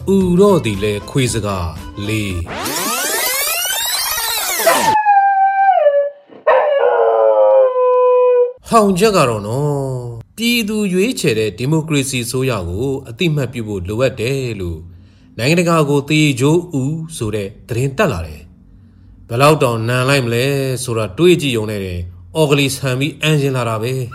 တော့ဒီလေခွေးစကားလေးဟောင်ချက်ကတော့နော်ပြည်သူရွေးချယ်တဲ့ဒီမိုကရေစီဆိုရကိုအတိမတ်ပြုဖို့လိုအပ်တယ်လို့နိုင်ငံတကာကိုတေဂျိုးဦးဆိုတဲ့သတင်းတက်လာတယ်ဘယ်လောက်တောင်နန်လိုက်မလဲဆိုတာတွေးကြည့်ုံနဲ့အော်ဂလီဆန်ပြီးအန်ဂျင်လာတာပဲ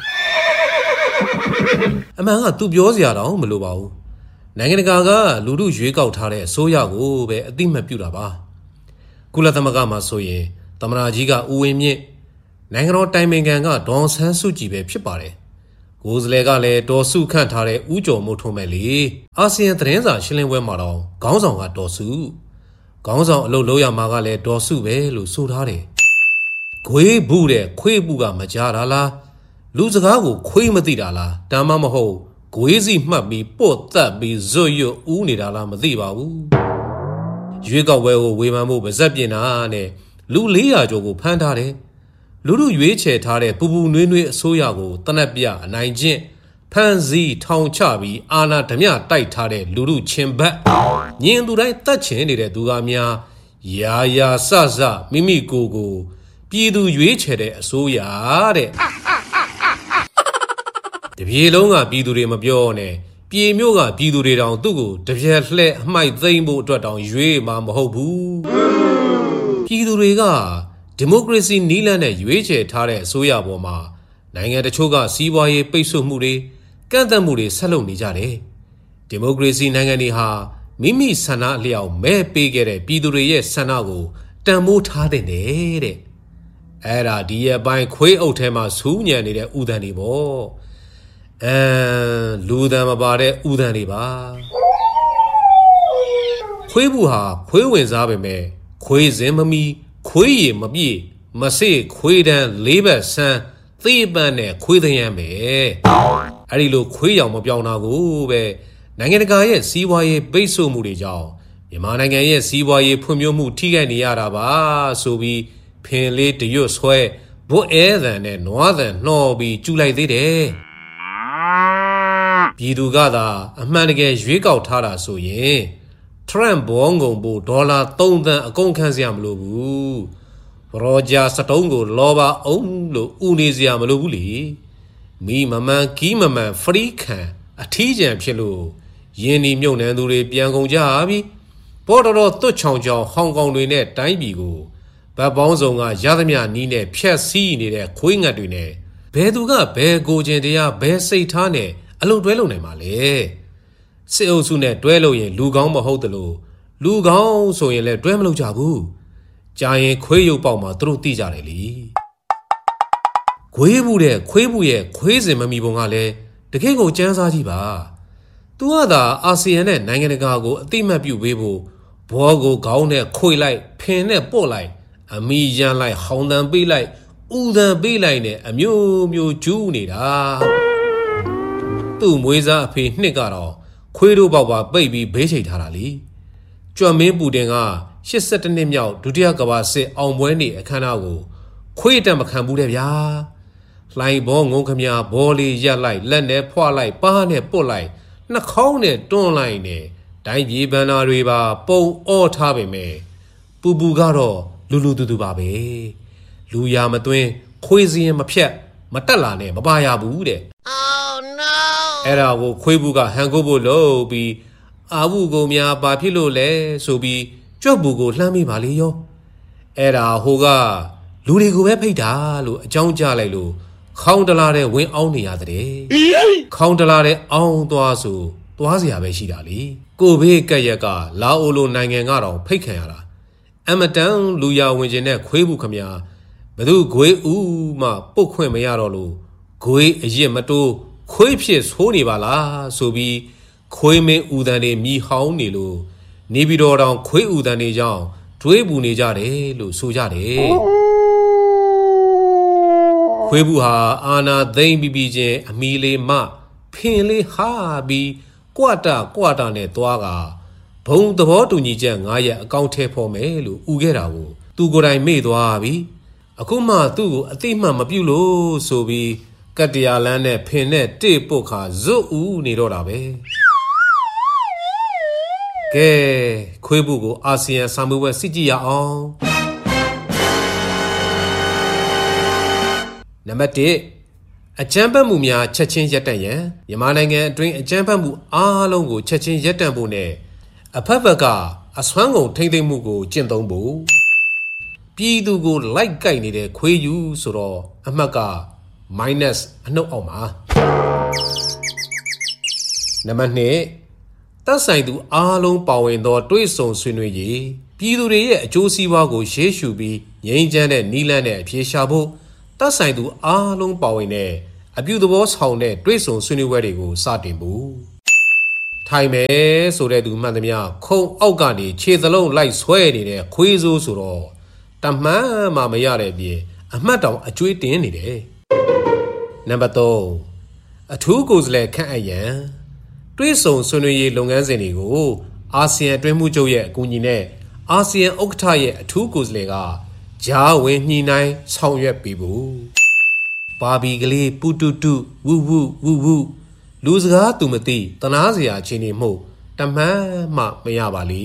အမှန်ကသူပြောစရာတော့မလိုပါဘူးနိုင်ငံတကာကလူထုရွေးကောက်ထားတဲ့အစိုးရကိုပဲအတိမတ်ပြုတာပါကုလသမဂ္ဂမှာဆိုရင်သမ္မတကြီးကဦးဝင်းမြင့်နိုင်ငံတော်တိုင်ပင်ခံကဒေါ်ဆန်းစုကြည်ပဲဖြစ်ပါတယ်ကိုယ်စားလှယ်ကလည်းဒေါ်စုခန့်ထားတဲ့ဦးကျော်မိုးထွန်းပဲလေအာဆီယံသတင်းစာရှင်းလင်းပွဲမှာတော့ခေါင်းဆောင်ကဒေါ်စုခေါင်းဆောင်အလုပ်လုပ်ရမှာကလည်းဒေါ်စုပဲလို့ဆိုထားတယ်ခွေးဘူးတဲ့ခွေးဘူးကမကြားတာလားလူစကားကိုခွေးမသိတာလားဒါမှမဟုတ်ခွေးစီမှတ်ပြီးပို့သက်ပြီးဇွတ်ရွတ်ဦးနေတာလားမသိပါဘူးရွေးကောက်ပွဲကိုဝေဖန်ဖို့ပါဇက်ပြင်တာနဲ့လူ400ကျော်ကိုဖမ်းထားတယ်လူလူရွေးချယ်ထားတဲ့ပူပူနွေးနွေးအစိုးရကိုတနက်ပြအနိုင်ကျင့်ဖမ်းဆီးထောင်ချပြီးအာဏာဓမြတိုက်ထားတဲ့လူလူချင်းဘက်ညင်သူတိုင်းတတ်ချင်နေတဲ့သူကများရာစမိမိကိုယ်ကိုပြည်သူရွေးချယ်တဲ့အစိုးရတဲ့တပြေလုံးကပြည်သူတွေမပြောနဲ့ပြေမျိုးကပြည်သူတွေတောင်သူ့ကိုတပြက်လှဲ့အမိုက်သိမ်းဖို့အတွက်တောင်ရွေးမှာမဟုတ်ဘူးပြည်သူတွေကဒီမိုကရေစီနီးလန်းနဲ့ရွေးချယ်ထားတဲ့အစိုးရပေါ်မှာနိုင်ငံတချို့ကစီးပွားရေးပိတ်ဆို့မှုတွေကန့်သတ်မှုတွေဆက်လုပ်နေကြတယ်ဒီမိုကရေစီနိုင်ငံတွေဟာမိမိဆန္ဒအလျောက်မဲပေးခဲ့တဲ့ပြည်သူတွေရဲ့ဆန္ဒကိုတန်ဖိုးထားတဲ့တဲ့အဲ့ဒါဒီရဲ့ပိုင်းခွေးအုပ်ထဲမှာစူးညံနေတဲ့ဥဒန်တွေပေါ့လူတန်မပါတဲ့ဥဒန်တွေပါခွေးဘူးဟာခွေးဝင်စားပဲမဲ့ခွေးစင်မမီခွေးရည်မပြည့်မစေ့ခွေးတန်း၄ဘက်ဆန်းသေပန်းနဲ့ခွေးသရမ်းပဲအဲ့ဒီလိုခွေးရောင်မပြောင်းတာကိုပဲနိုင်ငံတကာရဲ့စီးပွားရေးပိတ်ဆို့မှုတွေကြောင့်မြန်မာနိုင်ငံရဲ့စီးပွားရေးဖွံ့ဖြိုးမှုထိခိုက်နေရတာပါဆိုပြီးဖင်လေးတရွတ်ဆွဲဘွတ်အဲသံနဲ့နွားသံနှောပြီးကျူလိုက်သေးတယ်ပြည်သူကသာအမှန်တကယ်ရွေးကောက်ထားတာဆိုရင်ထရန့်ဘောငုံဖို့ဒေါ်လာ3သန်းအကုန်ခံစရာမလိုဘူးရောဂျာစတုံးကိုလောပါအောင်လို့ဦးနေစရာမလိုဘူးလေမိမမှန်ကီးမမှန်ဖရီးခံအထီးကျန်ဖြစ်လို့ယင်းဒီမြုပ်နှံသူတွေပြန်ကုန်ကြပြီပေါ်တော်သွတ်ချောင်ချောင်ဟောင်ကောင်တွေနဲ့တိုင်းပြည်ကိုဗတ်ပေါင်းစုံကရသမျှနီးနဲ့ဖြက်စီးနေတဲ့ခွေးငတ်တွေနဲ့ဘယ်သူကဘယ်ကိုချင်းတရားဘယ်စိတ်ထားနဲ့အလုံးတွဲလုံနိုင်မှာလဲစစ်အုပ်စုနဲ့တွဲလို့ရင်လူကောင်းမဟုတ်တယ်လို့လူကောင်းဆိုရင်လည်းတွဲမလုပ်ကြဘူးကြာရင်ခွေးရုပ်ပေါက်မှာသူတို့သိကြတယ်လေခွေးဘူးတဲ့ခွေးဘူးရဲ့ခွေးစင်မမီပုံကလည်းတကယ့်ကိုစမ်းစားကြည့်ပါသူကသာအာဆီယံနဲ့နိုင်ငံတကာကိုအတိမတ်ပြုပေးဖို့ဘောကိုခေါင်းနဲ့ခွေလိုက်ဖင်နဲ့ပို့လိုက်အမီရန်လိုက်ဟောင်းတန်ပေးလိုက်ဥတန်ပေးလိုက်နဲ့အမျိုးမျိုးကျူးနေတာသူ့မွေးစားအဖေနှစ်ကတော့ခွေးတို့ပေါက်ပါပိတ်ပြီးဘေးချိတ်ထားတာလေကြွမင်းပူတင်က82နှစ်မြောက်ဒုတိယကမ္ဘာစစ်အောင်ပွဲနေ့အခမ်းအနားကိုခွေးတက်မခံဘူးတဲ့ဗျာလှိုင်ဘောငုံခမညာဘောလေးရက်လိုက်လက်နဲ့ဖွာလိုက်ပါးနဲ့ပုတ်လိုက်နှာခေါင်းနဲ့တွန်းလိုက်နဲ့တိုင်းပြည်ဘန္နာတွေပါပုံအော့ထားပေမဲ့ပူပူကတော့လူတူပါပဲလူရမသွင်းခွေးစင်းမဖြတ်မတက်လာနဲ့မပါရဘူးတဲ့ Oh no အဲ့ဒါကိုခွေးဘူးကဟန်ကိုဖို့လို့ပြီးအာဘူးကုံများဘာဖြစ်လို့လဲဆိုပြီးကြွက်ဘူးကိုလှမ်းမိပါလေရောအဲ့ဒါဟိုကလူတွေကိုပဲဖိတ်တာလို့အကြောင်းကြားလိုက်လို့ခေါင်းတလားတဲ့ဝင်းအောင်နေရတဲ့ခေါင်းတလားတဲ့အောင်သွားဆိုသွားเสียပဲရှိတာလေကိုဘေးကက်ရက်ကလာအိုလိုနိုင်ငံကတော့ဖိတ်ခံရတာအမတန်လူရဝင်ခြင်းနဲ့ခွေးဘူးခမညာဘသူခွေးဦးမှပုတ်ခွင့်မရတော့လို့ခွေးအရစ်မတိုးခွေးဖြစ်ဆိုးနေပါလားဆိုပြီးခွေးမင်းဦးတန်တွေမြည်ဟောင်းနေလို့နေပြီးတော့တောင်ခွေးဦးတန်တွေကြောင့်တွေးပူနေကြတယ်လို့ဆိုကြတယ်ခွေးဘူးဟာအာနာသိမ့်ပြီးချင်းအမီလေးမဖင်လေးဟာပြီးကွာတာနဲ့သွားကဘုံသဘောတူညီချက်9ရက်အကောင့်ထဲပေါ်မယ်လို့ဥခဲ့တာကိုသူကိုယ်တိုင်မေ့သွားပြီအခုမှသူ့ကိုအသိမှတ်မပြုလို့ဆိုပြီးကတ္တရာလန်းနဲ့ဖင်နဲ့တိပုတ်ခါဇွတ်ဦးနေတော့တာပဲကဲခွေးဘူးကိုအာဆီယံစာမှုပွဲစစ်ကြည့်ရအောင်နံပါတ်1အကြမ်းဖက်မှုများချက်ချင်းရပ်တန့်ရန်မြန်မာနိုင်ငံအတွင်းအကြမ်းဖက်မှုအားလုံးကိုချက်ချင်းရပ်တန့်ဖို့နဲ့အဖက်ဖက်ကအစွမ်းကုန်ထိမ့်သိမ့်မှုကိုကျင့်သုံးဖို့ပြည်သူကိုလိုက်ကိုက်နေတဲ့ခွေးယူဆိုတော့အမှတ်က minus အနှုတ်အောက်မှာနံပါတ်2သက်ဆိုင်သူအားလုံးပါဝင်သောတွေးဆုံဆွေးနွေးရေးပြည်သူတွေရဲ့အကျိုးစီးပွားကိုရှေ့ရှုပြီးငြိမ်းချမ်းတဲ့နီးလန်းတဲ့အဖြေရှာဖို့သက်ဆိုင်သူအားလုံးပါဝင်တဲ့အပြုသဘောဆောင်တဲ့တွေးဆုံဆွေးနွေးပွဲတွေကိုစတင်ဖို့ထိုင်မယ်ဆိုတဲ့သူမှန်သမျှခုံအောက်ကနေခြေသလုံးလိုက်ဆွဲနေတဲ့ခွေးစိုးဆိုတော့တမှန်မှမရတဲ့အပြင်အမှတ်တောင်အကျွေးတင်နေတယ်နံပါတ်3အထူးကိုယ်စားလှယ်ခန့်အပ်ရန်တွေးဆုံဆွေးနွေးရေးလုပ်ငန်းစဉ်တွေကိုအာဆီယံအတွင်းမှုချုပ်ရဲ့အကူအညီနဲ့အာဆီယံဥက္ကဋ္ဌရဲ့အထူးကိုယ်စားလှယ်ကကြားဝင်ညှိနှိုင်းဆောင်ရွက်ပေးဖို့ဘာဘီကလေးပူတူတူဝူဝူဝူဝူလူစကားသူမသိတနာစရာအခြေအနေမှုတမှန်မှမရပါလေ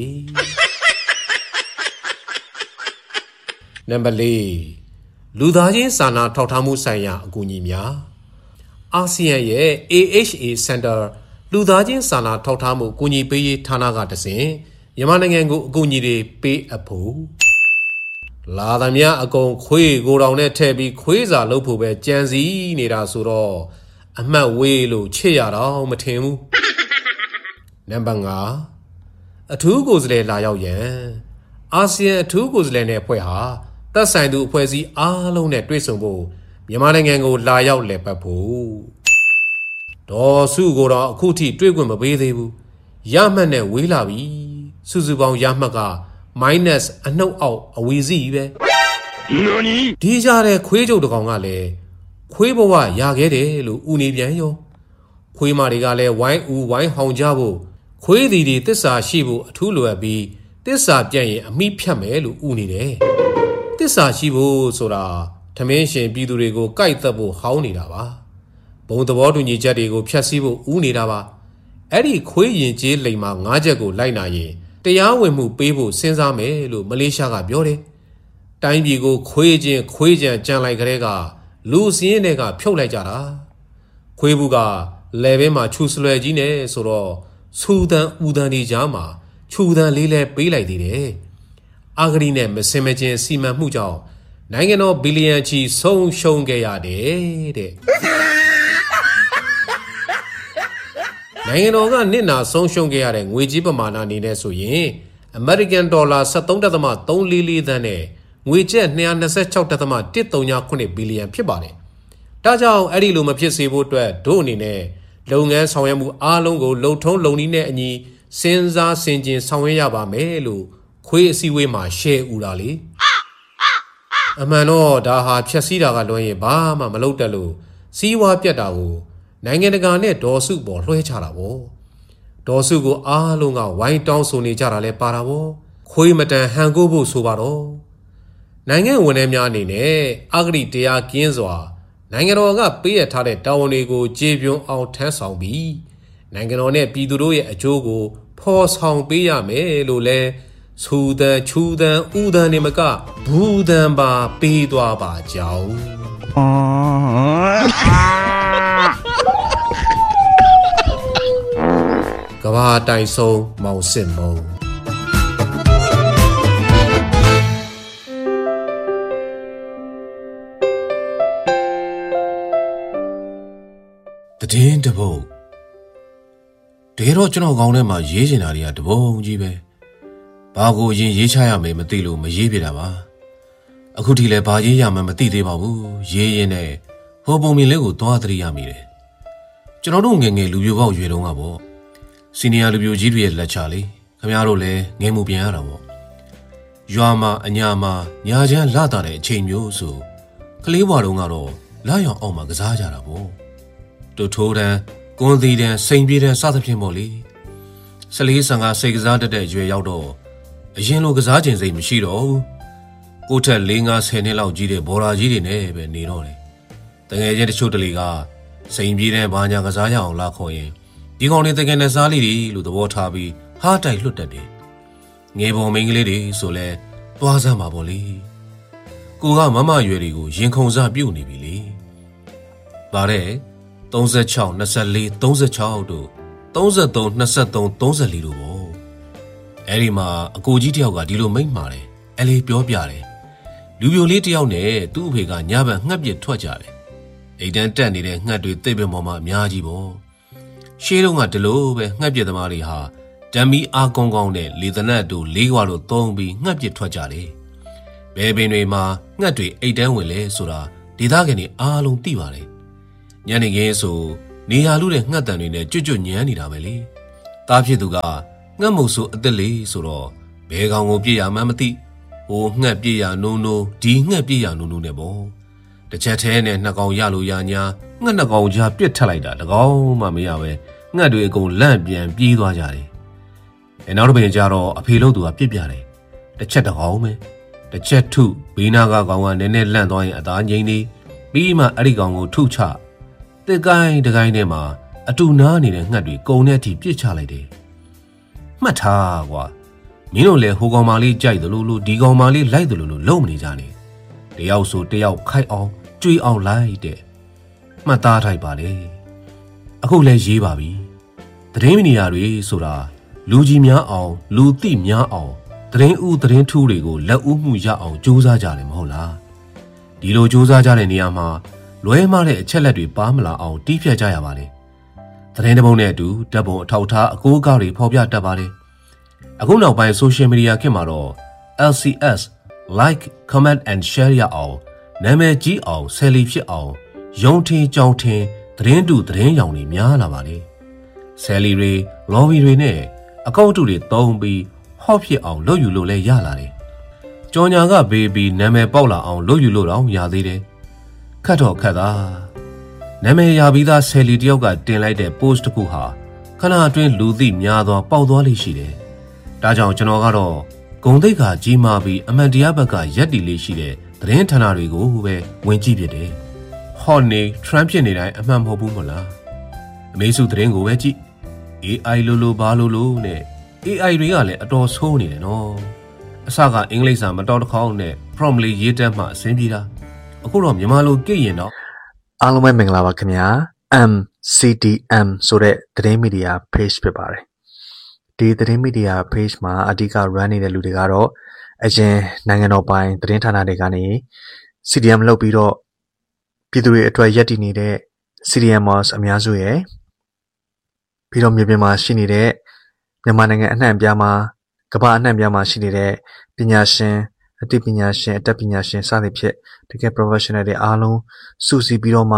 နံပါတ်4လူသားချင်းစာနာထောက်ထားမှုဆိုင်ရာအကူအညီများအာဆီယံရဲ့ AHA Center လူသားချင်းစာနာထောက်ထားမှုအကူအညီပေးရေးဌာနကတဆင့်မြန်မာနိုင်ငံကိုအကူအညီတွေပေးအပ်ဖို့လာသမျှအကုန်ခွေးကိုတောင်နဲ့ထည့်ပြီးခွေးစာလုပ်ဖို့ပဲကြံစည်နေတာဆိုတော့အမှတ်ဝေးလို့ချစ်ရတော့မထင်ဘူးနံပါတ်5အထူးကိုယ်စားလှယ်လာရောက်ရန်အာဆီယံအထူးကိုယ်စားလှယ်နဲ့အဖွဲ့ဟာသက်ဆိုင်သူအဖွဲ့အစည်းအားလုံးနဲ့တွေ့ဆုံဖို့မြန်မာနိုင်ငံကိုလာရောက်လည်ပတ်ဖို့ဒေါ်စုကိုတော့အခုထိတွေ့ခွင့်မပေးသေးဘူးရမှတ်နဲ့ဝေးလာပြီစုစုပေါင်းရမှတ်က minus အနှုတ်အောက်အဝီစီပဲဒီကြတဲ့ခွေးကြုတ်တကောင်ကလည်းခွေးဘဝရခဲ့တယ်လို့ဦးနေပြန်ရောခွေးမတွေကလည်းဝိုင်းဦးဝိုင်းဟောင်ကြဖို့ခွေးသည်တွေတစ္ဆာရှိဖို့အထူးလိုအပ်ပြီးတစ္ဆာပြတ်ရင်အမိဖြတ်မယ်လို့ဦးနေတယ်တစ္ဆာရှိဖို့ဆိုတာထမင်းရှင်ပြည်သူတွေကိုကြိုက်သက်ဖို့ဟောင်းနေတာပါဘုံသဘောတူညီချက်တွေကိုဖျက်ဆီးဖို့ဦးနေတာပါအဲ့ဒီခွေးရင်ကျေးလိမ်မှာ9ချက်ကိုလိုက်နာရင်တရားဝင်မှုပေးဖို့စဉ်းစားမယ်လို့မလေးရှားကပြောတယ်တိုင်းပြည်ကိုခွေးချင်းခွေးကြံကြံလိုက်ကြတဲ့ကလူစင်းတွေကဖြုတ်လိုက်ကြတာခွေးဘူးကလယ်ဘင်းမှာခြူစလွယ်ကြီးနဲ့ဆိုတော့ဆူတန်ဦးတန်ဒီကြားမှာခြူတန်လေးလဲပေးလိုက်သေးတယ်အာဂရီနဲ့မစင်မချင်းစီမံမှုကြောင့်နိုင်ငံတော်ဘီလီယံချီဆုံးရှုံးခဲ့ရတယ်တဲ့နိုင်ငံတော်ကနစ်နာဆုံးရှုံးခဲ့ရတဲ့ငွေကြေးပမာဏအနေနဲ့ဆိုရင်အမေရိကန်ဒေါ်လာ 73.344 သန်းနဲ့ငွေကျပ် 226.139 ဘီလီယံဖြစ်ပါတယ်။ဒါကြောင့်အဲ့ဒီလိုမဖြစ်စေဖို့အတွက်တို့အနေနဲ့လုပ်ငန်းဆောင်ရွက်မှုအားလုံးကိုလုံထုံးလုံနည်းနဲ့အညီစဉ်းစားဆင်ခြင်ဆောင်ရွက်ရပါမယ်လို့ခွေးအစည်းအဝေးမှာရှယ်ဦးတာလေ။အမှန်တော့ဒါဟာဖြက်စီးတာကလွှဲရင်ဘာမှမလုပ်တတ်လို့စီးဝါးပြတ်တာကိုနိုင်ငံတကာနဲ့ဒေါ်စုပေါ်လွှဲချတာပေါ့ဒေါ်စုကိုအားလုံးကဝိုင်းတောင်းဆိုနေကြတာလဲပါတာပေါ့ခွေးမတန်ဟန်ကိုဖို့ဆိုပါတော့နိုင်ငံဝန်ထမ်းများအနေနဲ့အဂတိတရားကင်းစွာနိုင်ငံတော်ကပေးရထားတဲ့တာဝန်တွေကိုကျေပြွန်အောင်ထမ်းဆောင်ပြီးနိုင်ငံတော်နဲ့ပြည်သူတို့ရဲ့အကျိုးကိုဖော်ဆောင်ပေးရမယ်လို့လဲဆူတန်ချူတန်ဥတန်နေမကဘူးတန်ပါပေးသွားပါကြောင်းကဘာတိုင်ဆုံးမောင်စစ်မုံတည်င်းတပုတ်တကယ်တော့ကျွန်တော်ကောင်းထဲမှာရေးချင်တာတွေကတပုံကြီးပဲဘာကိုရင်ရေးချရမယ်မသိလို့မရေးပြတာပါအခုထိလည်းဘာရေးရမှန်းမသိသေးပါဘူးရေးရင်းနဲ့ဟိုပုံမြင်လေးကိုသွားသတိရမိတယ်ကျွန်တော်တို့ငယ်ငယ်လူပြိုပေါက်ရွယ်တုန်းကပေါ့စီနီယာလူပြိုကြီးတွေရဲ့လက်ချလေးခင်ဗျားတို့လည်းငယ်မှုပြန်ရတာပေါ့ရွာမှာအညာမှာညာချမ်းလာတာတဲ့အချိန်မျိုးဆိုကလေးဘွားတုန်းကတော့လာရောင်အောင်မှာကစားကြတာပေါ့တို့ထိုးတန်းကွန်သီတန်းစိန်ပြေးတန်းစသဖြင့်ပေါ့လေ14 15စိတ်ကစားတတ်တဲ့ရွယ်ရောက်တော့အရင်လိုကစားခြင်းစိတ်မရှိတော့ဘူးကိုထက်4 5 10နှစ်လောက်ကြီးတဲ့ဘော်ရာကြီးတွေနဲ့ပဲနေတော့တယ်တကယ်ချင်းတချို့တလေကစိန်ပြေးတန်းဘာညာကစားရအောင်လာခေါ်ရင်ဒီကောင်လေးတကယ်နဲ့စားလိတွေလို့သဘောထားပြီးဟဟားတိုက်လွတ်တတ်တယ်ငယ်ပေါ်မိန်းကလေးတွေဆိုလဲသွားစမ်းပါပေါ့လေကိုကမမရွယ်တွေကိုရင်ခုန်စပြုတ်နေပြီလေဗါတဲ့36 24 36တို့33 23 34တို့ပေါ့အဲ့ဒီမှာအကိုကြီးတယောက်ကဒီလိုမိန့်မှာတယ်အဲ့လေးပြောပြတယ်လူပြိုလေးတယောက်နဲ့သူ့အဖေကညဘက်ငှက်ပစ်ထွက်ကြတယ်အိမ်တန်းတက်နေတဲ့ငှက်တွေသိပ်ပင်ပေါ်မှာအများကြီးပေါ့ရှေးတုန်းကဒီလိုပဲငှက်ပစ်သမားတွေဟာဓမီအားကောင်းကောင်းနဲ့လေသနတ်တို့လေးခွာတို့သုံးပြီးငှက်ပစ်ထွက်ကြတယ်ဘယ်ပင်တွေမှာငှက်တွေအိတ်တန်းဝင်လဲဆိုတာဒေသခံတွေအားလုံးသိပါတယ်ညနေခင်းဆိုနေရာလူတဲ့ငှက်တန်တွေနဲ့ကြွတ်ညမ်းနေတာပဲလေတားဖြစ်သူကငှက်မုတ်ဆိုအသက်လေးဆိုတော့ဘယ်ကောင်ကိုပြည့်ရမှန်းမသိဟိုငှက်ပြည့်ရနိုးနိုးဒီငှက်ပြည့်ရနိုးနိုးနဲ့ပေါ့တစ်ချက်သေးနဲ့နှစ်ကောင်ရလို့ရညာငှက်နှစ်ကောင်ကြားပြစ်ထက်လိုက်တာတကောင်မှမရပဲငှက်တွေအကုန်လန့်ပြန်ပြေးသွားကြတယ်နောက်တစ်ပင်ကျတော့အဖေလို့သူကပြစ်ပြတယ်တစ်ချက်တကောင်ပဲတစ်ချက်ထုဘေးနာကကောင်ကနည်းနည်းလန့်သွားရင်အသားငိမ့်နေပြီးမှအဲ့ဒီကောင်ကိုထုချတစ်ကိုင်းတစ်ကိုင်းထဲမှာအတူနားနေတဲ့ငှက်တွေကုံတဲ့အထိပြစ်ချလိုက်တယ်မှတ်ထားကွာမင်းတို့လည်းဟိုကောင်မလေးကြိုက်တယ်လို့ဒီကောင်မလေးလိုက်တယ်လို့လုံမနေကြနဲ့တယောက်ဆိုတယောက်ခိုက်အောင်ကြွေးအောင်လိုက်တဲ့မှတ်သားထိုက်ပါလေအခုလည်းရေးပါပြီသတင်းမီဒီယာတွေဆိုတာလူကြီးများအောင်လူသိများအောင်သတင်းဥသတင်းထူးတွေကိုလက်ဦးမှုရအောင်စူးစမ်းကြတယ်မဟုတ်လားဒီလိုစူးစမ်းကြတဲ့နေရာမှာလွဲမှားတဲ့အချက်လက်တွေပါမလာအောင်တီးဖြတ်ကြရပါလေသတင်းတပုတ်နဲ့အတူဓာတ်ပုံအထောက်ထားအကိုးအကောက်တွေဖော်ပြတတ်ပါလေအခုနောက်ပိုင်း social media ခေတ်မှာတော့ LCS like comment and share ရအောင်နာမည်ကြီးအောင်ဆယ်လီဖြစ်အောင်ယုံထင်ကြောင်ထင်သတင်းတူသတင်းရောင်တွေများလာပါလေဆယ်လီတွေ lobby တွေနဲ့အကောင့်တူတွေသုံးပြီးဟော့ဖြစ်အောင်လုပ်ယူလို့လည်းရလာတယ်ကြော်ညာကဘေးပြီးနာမည်ပေါက်လာအောင်လုပ်ယူလို့တော့ရသေးတယ်ခတ်တော့ခတ်သားနာမည်ရပြီးသားဆယ်လီတယောက်ကတင်လိုက်တဲ့ post တစ်ခုဟာခဏအတွင်းလူသိများသွားပေါက်သွားလိမ့်ရှိတယ်ဒါကြောင့်ကျွန်တော်ကတော့ဂုံတိတ်ကကြီးမားပြီးအမှန်တရားဘက်ကရက်တီလေးရှိတဲ့သတင်းဌာနတွေကိုပဲဝင်ကြည့်ဖြစ်တယ်ဟော့နေ Trump ဖြစ်နေတိုင်းအမှန်မဟုတ်ဘူးမလားအမေစုသတင်းကိုပဲကြည့် AI လို့ဘာလို့နဲ့ AI တွေကလည်းအတော်ဆိုးနေတယ်နော်အစကအင်္ဂလိပ်စာမတော်တခေါက်နဲ့ prompt လေးရေးတက်မှအဆင်ပြေတာအခုတော့မြန်မာလိုကြည့်ရင်တော့အားလုံးပဲမင်္ဂလာပါခင်ဗျာ MCDM ဆိုတဲ့သတင်းမီဒီယာ page ဖြစ်ပါတယ်ဒီသတင်းမီဒီယာ page မှာအဓိက run နေတဲ့လူတွေကတော့အရင်နိုင်ငံတော်ပိုင်သတင်းဌာနတွေကနေ CDM လုပ်ပြီးတော့ပြည်သူတွေအတွက်ရည်တည်နေတဲ့ CDMers အများစုရဲ့ပြီးတော့မြေပြင်မှာရှိနေတဲ့မြန်မာနိုင်ငံအနှံ့အပြားမှာကမ္ဘာအနှံ့အပြားမှာရှိနေတဲ့ပညာရှင်အသိပညာရှင်အတတ်ပညာရှင်စသဖြင့်တကယ် professional တွေအားလုံးစုစည်းပြီးတော့မှ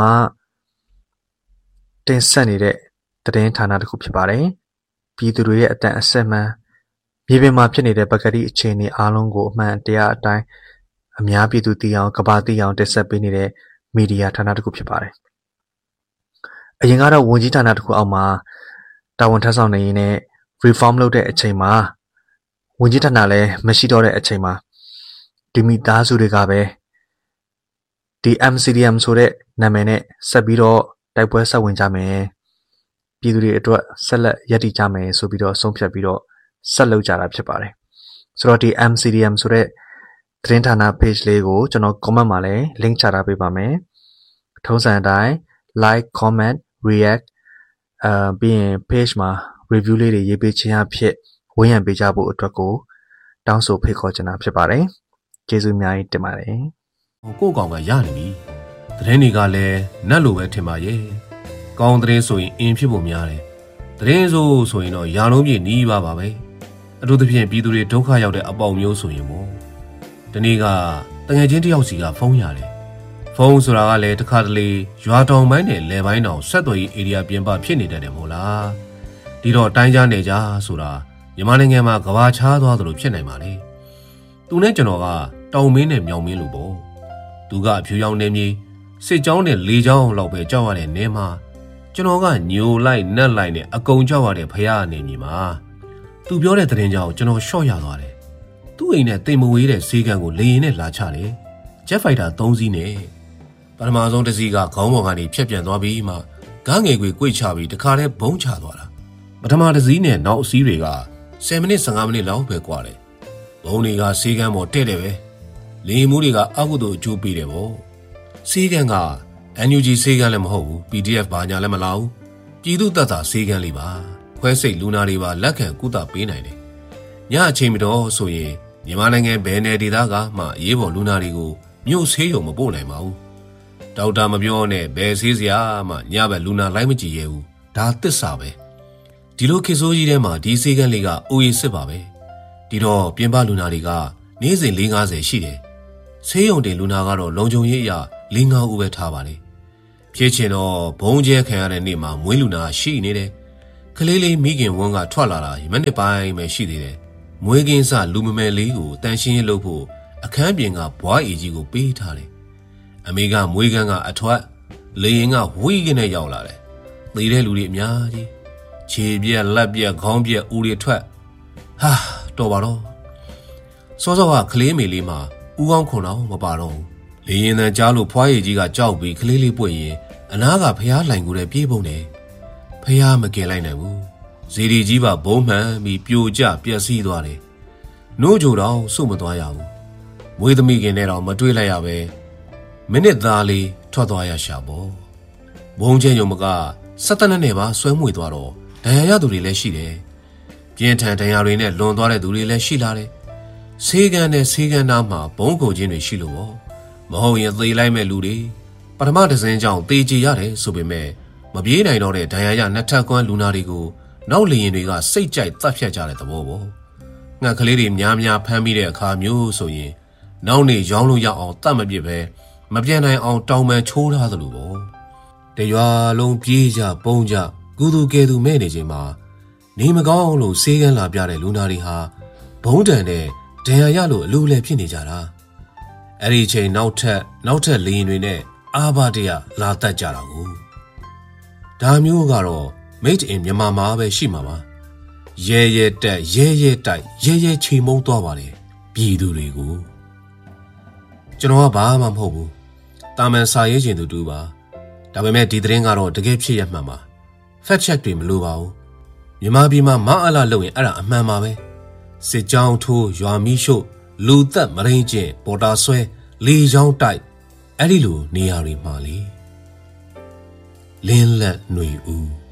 တင်ဆက်နေတဲ့သတင်းဌာနတစ်ခုဖြစ်ပါတယ်ပြည်သူတွေရဲ့အတန်အဆက်မှန်မြေပြင်မှာဖြစ်နေတဲ့ပကတိအခြေအနေအားလုံးကိုအမှန်တရားအတိုင်းအများပြည်သူသိအောင်ကမ္ဘာသိအောင်တင်ဆက်ပေးနေတဲ့မီဒီယာဌာနတစ်ခုဖြစ်ပါတယ်အရင်ကတော့ဝန်ကြီးဌာနတစ်ခုအောက်မှာတာဝန်ထမ်းဆောင်နေရင်းနဲ့ reform လုပ်တဲ့အချိန်မှာဝန်ကြီးဌာနလည်းမရှိတော့တဲ့အချိန်မှာဒီမိသားစုတွေကပဲဒီ MCDM ဆိုတဲ့နာမည်နဲ့ဆက်ပြီးတော့တိုက်ပွဲဆက်ဝင်ကြမယ်ပြည်သူတွေအတွက်ဆက်လက်ရည်တည်ကြမယ်ဆိုပြီးတော့ဆုံးဖြတ်ပြီးတော့ဆက်လုပ်ကြတာဖြစ်ပါတယ်ဆိုတော့ဒီ MCDM ဆိုတဲ့သတင်းဌာန page လေးကိုကျွန်တော် comment မှာလည်း link ချထားပေးပါမယ်ထုံးစံအတိုင်း like comment react ပြီးရင် page မှာ review လေးတွေရေးပေးခြင်းအဖြစ်ဝန်းရံပေးကြဖို့အတွက်ကိုတောင်းဆိုဖိတ်ခေါ်ချင်တာဖြစ်ပါတယ်ကျေးဇူးအများကြီးတင်ပါတယ်ကိုကောင်ကရနေပြီသတင်းတွေကလည်းနတ်လိုပဲထင်ပါရဲ့ကောင်းသတင်းဆိုရင်အင်းဖြစ်ဖို့များတယ်သတင်းဆိုရင်တော့ယာလုံးပြည့်နီးပါပဲအထူးသဖြင့်ပြည်သူတွေဒုက္ခရောက်တဲ့အပေါက်မျိုးဆိုရင်ပေါ့ဒီနေ့ကတငယ်ချင်းတယောက်စီကဖုန်းရတယ်ဖုန်းဆိုတာကလည်းတစ်ခါတလေရွာတောင်ပိုင်းနဲ့လယ်ပိုင်းတောင်ဆက်သွယ်ရေး area ပြင်ပဖြစ်နေတတ်တယ်မို့လားဒီတော့တိုင်းကြားနေကြဆိုတာမြန်မာနိုင်ငံမှာကဘာချားသွားသလိုဖြစ်နိုင်ပါလေသူနဲ့ကျွန်တော်ကတောင်မင်းနဲ့မြောင်မင်းလိုပေါ့သူကအဖြူရောင်နေမြေစစ်ကြောင်းနဲ့လေကြောင်းလောက်ပဲကြောက်ရတဲ့နေမှာကျွန်တော်ကညိုလိုက်နက်လိုက်နဲ့အကုံကြောက်ရတဲ့ဖရာအနေမြေမှာသူပြောတဲ့သတင်းကြောင့်ကျွန်တော်ရှော့ရသွားတယ်သူ့အိမ်နဲ့တိမ်မဝေးတဲ့ဈေးကန်ကိုလေရင်နဲ့လာချတယ်ဂျက်ဖိုက်တာ3စီးနဲ့ပထမဆုံးတစ်စီးကခေါင်းပေါ်ကနေဖြတ်ပြန်သွားပြီးမှဂန်းငယ်ကွေချပြီးတခါတည်းဘုံချသွားတာပထမတစ်စီးနဲ့နောက်အစီးတွေက 10မိနစ်15မိနစ်လောက်ပဲกว่าတယ်ဘုံတွေကစေကန်းပေါ်တဲ့တယ်ပဲလင်းမှုတွေကအကုသို့အကျိုးပေးတယ်ပေါ့စေကန်းက NUG စေကန်းလည်းမဟုတ်ဘူး PDF ဘာညာလည်းမလာဘူးပြည်သူတပ်သားစေကန်းလေးပါခွဲစိတ်လူနာတွေပါလက်ခံကုသပေးနိုင်တယ်ညအချိန်မတော်ဆိုရင်မြန်မာနိုင်ငံဘယ်နယ်ဒေသကမှအရေးပေါ်လူနာတွေကိုမြို့ဆေးရုံမပို့နိုင်ပါဘူးဒေါက်တာမပြောနဲ့ဘယ်ဆေးစရာမှညဘက်လူနာလိုက်မကြည့်ရဘူးဒါသစ္စာပဲဒီလိုခေတ်ဆိုးကြီးထဲမှာဒီစေကန်းလေးကအိုးရစစ်ပါပဲဒီတော့ပြင်ပလူနာတွေကနေ့စဉ်450ရှိတယ်ဆေးရုံတင်လူနာကတော့လုံခြုံရေးအရ4-5ဦးပဲထားပါလေဖြစ်ချင်တော့ဘုံကျဲခံရတဲ့နေ့မှာမွေးလူနာရှိနေတယ်ကလေးလေးမိခင်ဝန်းကထွက်လာတာမိနစ်ပိုင်းပဲရှိသေးတယ်မွေးကင်းစလူမမယ်လေးကိုတန်ရှင်းရေးလုပ်ဖို့အခန်းပြင်ကဘွားအေကြီးကိုပေးထားတယ်အမေကမွေးကန်းကအထွက်လေရင်ကဝီးကင်းနဲ့ရောက်လာတယ်သေတဲ့လူတွေအများကြီးခြေပြက်လက်ပြက်ခေါင်းပြက်ဦးတွေထွက်ဟာတော်ပါတော့စောစောကကလေးမေလေးမှာဦးကောင်းခွန်တော့မပါတော့ဘူးလေရင်တန်ကြားလို့ဖွားရည်ကြီးကကြောက်ပြီးကလေးလေးပွင့်ရင်အနားကဖျားလှိုင်ကိုလည်းပြေးပုံတယ်ဖျားမကယ်လိုက်နိုင်ဘူးဇီဒီကြီးပါဘုံမှန်ပြီးပြိုကျပျက်စီးသွားတယ်နိုးကြတော့စုမသွားရဘူးမွေးသမီးခင်နဲ့တော့မတွေးလိုက်ရပဲမိနစ်သားလေးထွက်သွားရရှာပေါ့ဘုံကျဲယုံမက17နှစ်နဲ့ပါဆွဲမွေသွားတော့ဒဏ်ရာရသူတွေလည်းရှိတယ်ပြင်းထန်ဒဏ်ရာတွေနဲ့လွန်သွားတဲ့သူတွေလည်းရှိလာတယ်ဆေးကန်းနဲ့ဆေးကန်းသားမှာဘုံကုန်ခြင်းတွေရှိလို့ပေါ့မဟုတ်ရင်သေလိုက်မဲ့လူတွေပထမတစ်စင်းကြောင့်သေကြရတယ်ဆိုပေမဲ့မပြေးနိုင်တော့တဲ့ဒဏ်ရာရနှစ်ထပ်ကွမ်းလူနာတွေကိုနောက်လေရင်တွေကစိတ်ကြိုက်တတ်ဖြတ်ကြတဲ့သဘောပေါ့ငှက်ကလေးတွေများများဖမ်းမိတဲ့အခါမျိုးဆိုရင်နောက်နေရောင်းလို့ရအောင်တတ်မပစ်ပဲမပြန်နိုင်အောင်တောင်းပန်ချိုးထားသလိုပေါ့တရွာလုံးပြေးကြပုံကြကုသူကဲသူမဲ့နေချိန်မှာနေမကောင်းလို့ဆေးကန်းလာပြတဲ့လူနာတွေဟာဘုံတန်နဲ့ဒဏ်ရာရလို့အလိုလဲဖြစ်နေကြတာအဲ့ဒီချိန်နောက်ထပ်လေရင်တွေနဲ့အာဘတရလာတတ်ကြတာကိုဒါမျိုးကတော့ made in မြန်မာမှာပဲရှိမှာပါရဲတက်ရဲတိုက်ရဲချိန်မုံသွားပါလေပြည်သူတွေကိုကျွန်တော်ကဘာမှမဟုတ်ဘူးတာမန်စာရေးခြင်းသူတူပါဒါပေမဲ့ဒီသတင်းကတော့တကယ်ဖြစ်ရမှန်ပါ fact check တွေမလိုပါဘူးမြန်မာပြည်မှာမအားလားလုပ်ရင်အဲ့ဒါအမှန်ပါပဲစစ်ကြောင်းထိုးရွာမီးရှို့လူသက်မရင်းကျင်ပေါ်တာဆွဲလေချောင်းတိုက်အဲ့ဒီလိုနေရာတွေမှာလေလင်းလက်ຫນွေဦး